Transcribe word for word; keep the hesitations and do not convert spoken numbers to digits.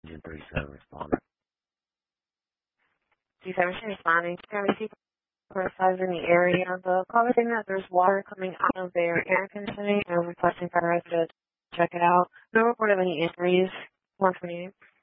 Engine thirty-seven responding. G seven responding. Can we see size in the area? The call is saying that there's water coming out of their air conditioning and requesting for us to check it out. No report of any injuries. one twenty-eight.